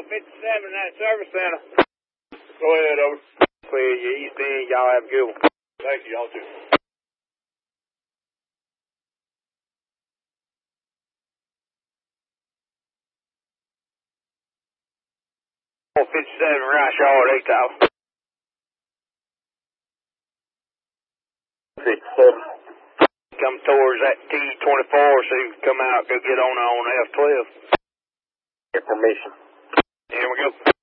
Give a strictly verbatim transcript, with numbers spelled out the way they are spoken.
fifty-seven, that service center. Go ahead, over. Clear your east end. Y'all have a good one. Thank you, y'all too. fifty-seven, right yard, eight thousand. fifty-seven. Come towards that T twenty-four so you can come out, go get on on F twelve. Information. Here we go.